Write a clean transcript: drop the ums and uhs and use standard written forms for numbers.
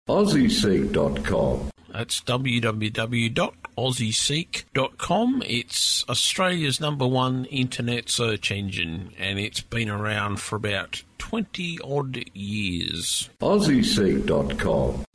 AussieSeek.com. That's www.aussieseek.com. It's Australia's #1 internet search engine, and it's been around for about 20-odd years. AussieSeek.com.